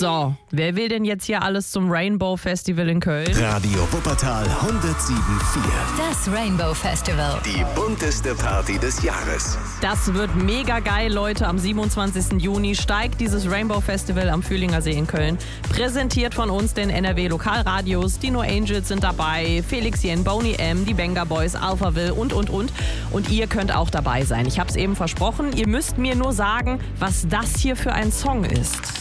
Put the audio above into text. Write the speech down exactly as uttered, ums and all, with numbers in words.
So, wer will denn jetzt hier alles zum Rainbow Festival in Köln? Radio Wuppertal hundertsieben Komma vier. Das Rainbow Festival. Die bunteste Party des Jahres. Das wird mega geil, Leute. Am siebenundzwanzigsten Juni steigt dieses Rainbow Festival am Fühlinger See in Köln. Präsentiert von uns, den N R W Lokalradios. Die No Angels sind dabei, Felix Jen, Boney M, die Benga Boys, Alphaville und, und, und. Und ihr könnt auch dabei sein. Ich habe es eben versprochen. Ihr müsst mir nur sagen, was das hier für ein Song ist.